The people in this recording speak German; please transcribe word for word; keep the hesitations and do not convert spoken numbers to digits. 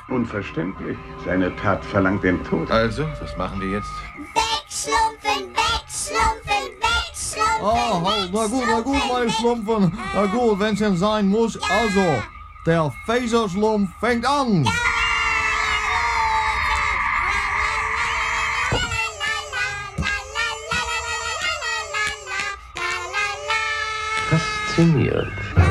Unverständlich. Seine Tat verlangt den Tod. Also, was machen wir jetzt? Wegschlumpfen, wegschlumpfen, wegschlumpfen. Ah, halt, na gut, na gut, meine Schlumpfen. Na gut, wenn's denn sein muss. Also, der Phaserschlumpf fängt an. Faszinierend.